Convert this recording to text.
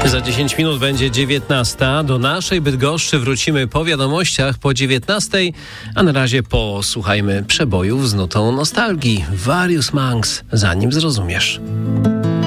Za 10 minut będzie 19. Do naszej Bydgoszczy wrócimy po wiadomościach po 19. A na razie posłuchajmy przebojów z nutą nostalgii. Various Monks, zanim zrozumiesz.